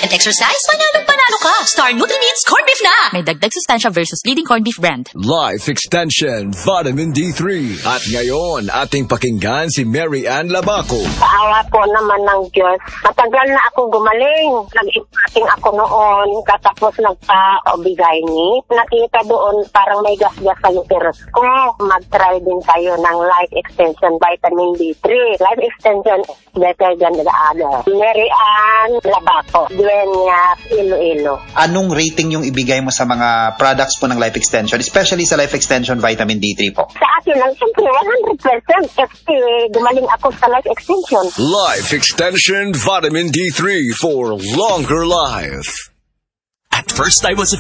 diet and exercise, panalo ka. Star Nutri-Mites Corned Beef na. May dagdag sustansya versus leading corned beef brand. Life Extension Vitamin D3. At ngayon, ating pakinggan si Mary Ann Labaco. Paawa po naman ng Diyos. Matagal na ako gumaling. Nag-ipating ako noon, katapos nagpa-obigay ni. Nakita doon parang may gas-gas sa uterus ko. Mag-try din tayo ng Life Extension Vitamin D3. Life Extension is better than the other. Mary Ann Labaco, Dueñas, Iloilo. Anong rating yung ibigay mo sa mga products po ng Life Extension, especially sa Life Extension Vitamin D3 po? Sa akin lang, siyempre, 100% kasi gumaling ako sa Life Extension. Life Extension Vitamin D3 for longer life. At first I was